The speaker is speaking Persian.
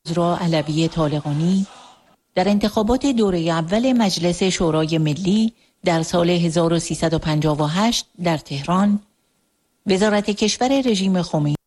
را علوی طالقانی در انتخابات دوره اول مجلس شورای ملی در سال 1358 در تهران، وزارت کشور رژیم خمینی